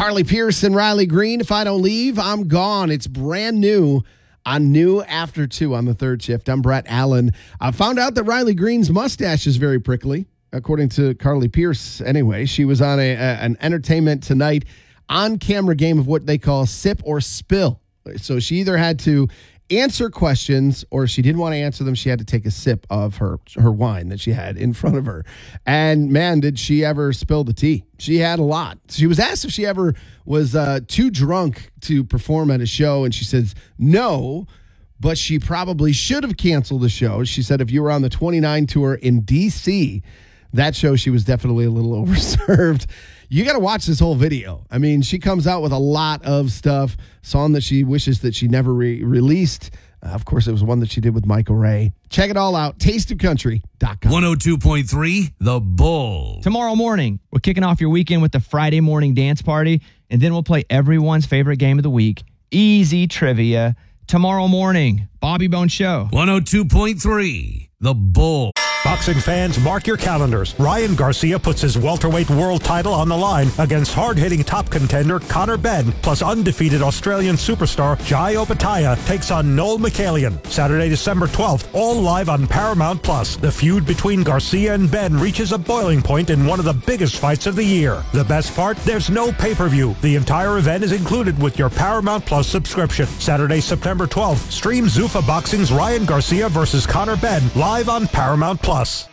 Carly Pierce and Riley Green. If I don't leave, I'm gone. It's brand new on New After 2 on the third shift. I'm Brett Allen. I found out that Riley Green's mustache is very prickly, according to Carly Pierce. Anyway, she was on an Entertainment Tonight on-camera game of what they call sip or spill. So she either had to answer questions, or she didn't want to answer them. She had to take a sip of her wine that she had in front of her. And man, did she ever spill the tea. She had a lot. She was asked if she ever was too drunk to perform at a show, and she says no, but she probably should have canceled the show. She said if you were on the 29 tour in D.C., that show she was definitely a little overserved. You got to watch this whole video. I mean, she comes out with a lot of stuff, song that she wishes that she never released. Of course, it was one that she did with Michael Ray. Check it all out, tasteofcountry.com. 102.3 The Bull. Tomorrow morning, we're kicking off your weekend with the Friday morning dance party, and then we'll play everyone's favorite game of the week, Easy Trivia. Tomorrow morning, Bobby Bone Show. 102.3 The Bull. Boxing fans, mark your calendars. Ryan Garcia puts his welterweight world title on the line against hard-hitting top contender Conor Benn, plus undefeated Australian superstar Jai Opetaia takes on Noel McCallion. Saturday, December 12th, all live on Paramount+. The feud between Garcia and Benn reaches a boiling point in one of the biggest fights of the year. The best part? There's no pay-per-view. The entire event is included with your Paramount+ subscription. Saturday, September 12th, stream Zuffa Boxing's Ryan Garcia versus Conor Benn live on Paramount+.